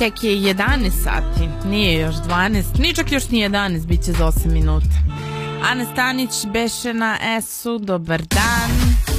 Tek je 11 sati, nije još 12, ni čak još ni 11, bit će za 8 minuta. Ana Stanić beše na S-u, dobar dan.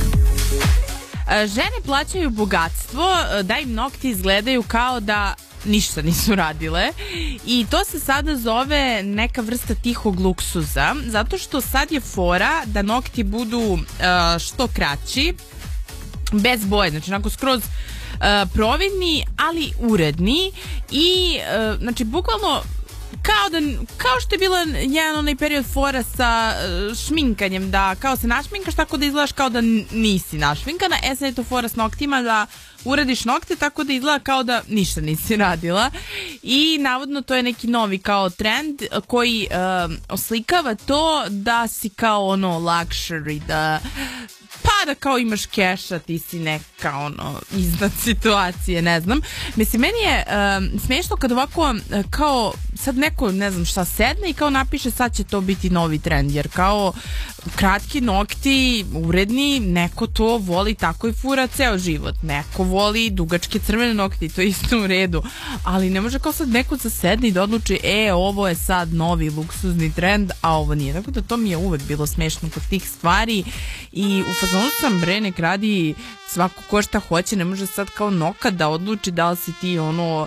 Žene plaćaju bogatstvo da im nokti izgledaju kao da ništa nisu radile i to se sada zove neka vrsta tihog luksuza, zato što sad je fora da nokti budu što kraći, bez boje, znači onako skroz providni, ali uredni i znači bukvalno kao što je bila jedan onaj period fora sa šminkanjem, da kao se našminkaš tako da izgledaš kao da nisi našminkana, sad je to fora s noktima da uradiš nokte tako da izgleda kao da ništa nisi radila i navodno to je neki novi kao trend koji oslikava to da si kao ono luxury, da kao imaš keša, ti si neka ono iznad situacije, ne znam. Mislim, meni je smiješno kad ovako kao sad neko, ne znam šta, sedne i kao napiše sad će to biti novi trend, jer kao kratki nokti, uredni, neko to voli, tako i fura ceo život. Neko voli dugačke crvene nokti, to je isto u redu, ali ne može kao sad neko da sedne i da odluči ovo je sad novi luksuzni trend, a ovo nije. Tako da to mi je uvek bilo smiješno kod tih stvari i u fazonu sam, bre, nek radi svako ko šta hoće, ne može sad kao noka da odluči da li si ti ono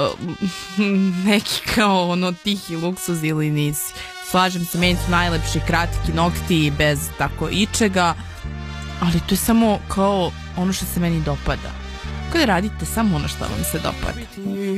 neki kao ono tihi luksuz ili nisi. Slažem se, meni su najlepši kratki nokti bez tako ičega, ali to je samo kao ono što se meni dopada. Kada radite samo ono što vam se dopada.